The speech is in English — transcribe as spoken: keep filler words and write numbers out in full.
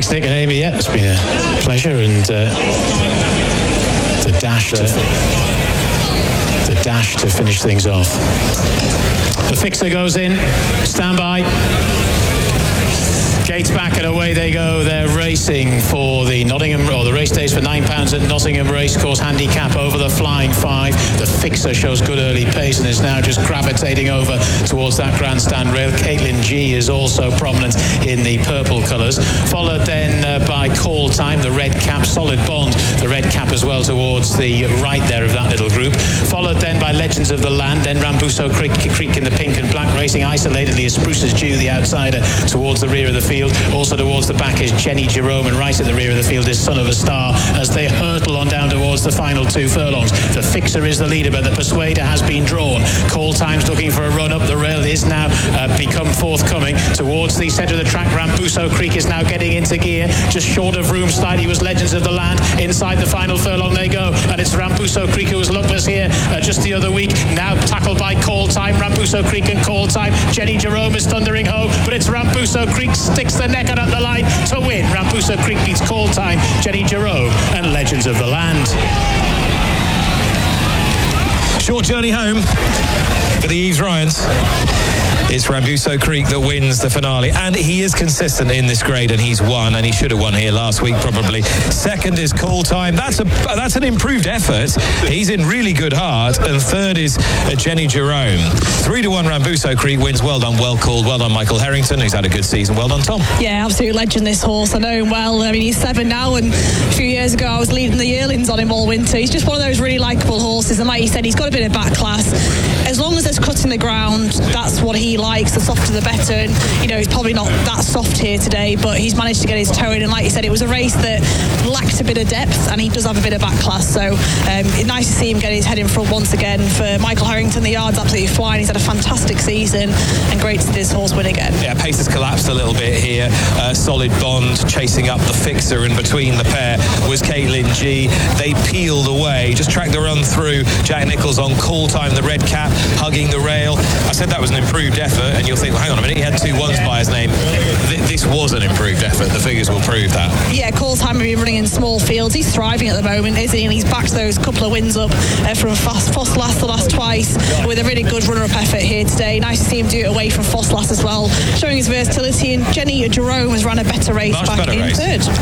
Thanks, Nick and Amy. Yeah, it's been a pleasure, and uh, the dash to the dash to finish things off. The fixer goes in. Stand by. Gates back and away they go. They're racing for the Nottingham, or the race days for nine pounds at Nottingham Racecourse handicap over the Flying Five. The fixer shows good early pace and is now just gravitating over towards that grandstand rail. Caitlin G is also prominent in the purple colours. Followed then uh, by Call Time, the red cap. Solid Bond, the red cap as well towards the right there of that little group. Followed then by Legends of the Land, then Rambuso Creek, Creek in the pink and black, racing isolatedly as Spruce's Dew, the outsider, towards the rear of the field. Also towards the back is Jenny Jerome, and right at the rear of the field is Son of a Star as they hurtle on down towards the final two furlongs. The fixer is the leader, but the Persuader has been drawn. Call Time's looking for a run up the rail, is now uh, become forthcoming towards the centre of the track. Rambuso Creek is now getting into gear, just short of room slide. He was Legends of the Land. Inside the final furlong they go, and it's Rambuso Creek who was luckless here uh, just the other week. Now tackled by Call Time. Rambuso Creek and Call Time. Jenny Jerome is thundering home, but it's Rambuso Creek sticks the neck out up the line to win. Rambuso Creek beats Call Time, Jenny Jerome and Legends of the Land. Short journey home for the Eves Ryans. It's Rambuso Creek that wins the finale, and he is consistent in this grade, and he's won, and he should have won here last week probably. Second is Call Time. That's a that's an improved effort. He's in really good heart. And third is uh, Jenny Jerome. Three to one Rambuso Creek wins. Well done, well called. Well done, Michael Harrington, who's had a good season. Well done, Tom. Yeah, absolute legend, this horse. I know him well. I mean, he's seven now, and a few years ago I was leading the yearlings on him all winter. He's just one of those really likeable horses, and like you said, he's got a bit of back class. As long as there's cutting the ground, that's what he likes. The softer the better, and you know, he's probably not that soft here today, but he's managed to get his toe in, and like you said, it was a race that lacked a bit of depth, and he does have a bit of back class, so um, it's nice to see him get his head in front once again. For Michael Harrington, the yard's absolutely flying. He's had a fantastic season, and great to see this horse win again. Yeah, pace has collapsed a little bit here. Uh, Solid Bond chasing up the fixer, and between the pair was Caitlin G. They peeled away, just tracked the run through. Jack Nicholls on Call Time, the red cap, hugging the rail. I said that was an improved effort, and you'll think, well, hang on a minute, he had two ones by his name. This was an improved effort. The figures will prove that. Yeah, Call Time will be running in small fields. He's thriving at the moment, isn't he? And he's backed those couple of wins up uh, from Fosslas the last twice with a really good runner-up effort here today. Nice to see him do it away from Fosslas as well, showing his versatility. And Jenny Jerome has run a better race Much back better in race. third.